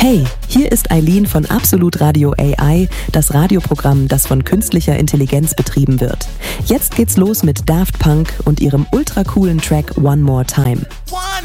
Hey, hier ist Eileen von Absolut Radio AI, das Radioprogramm, das von künstlicher Intelligenz betrieben wird. Jetzt geht's los mit Daft Punk und ihrem ultra coolen Track One More Time.